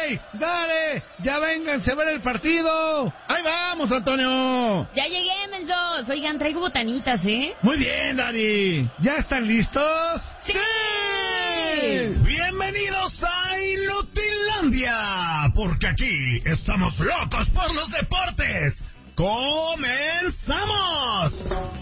¡Ey! ¡Dale! ¡Ya vénganse a ver el partido! ¡Ahí vamos, Antonio! Ya llegué, mensos. Oigan, traigo botanitas, ¿eh? Muy bien, Dani. ¿Ya están listos? ¡Sí! Bienvenidos a Inutilandia, porque aquí estamos locos por los deportes. ¡Comenzamos!